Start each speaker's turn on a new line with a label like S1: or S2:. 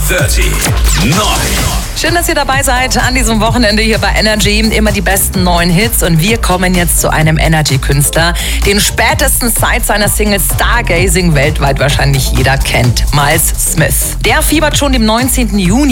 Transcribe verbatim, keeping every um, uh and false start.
S1: dreißig neun.
S2: Schön, dass ihr dabei seid an diesem Wochenende hier bei Energy. Immer die besten neuen Hits und wir kommen jetzt zu einem Energy-Künstler, den spätestens seit seiner Single Stargazing weltweit wahrscheinlich jeder kennt. Miles Smith. Der fiebert schon dem neunzehnten Juni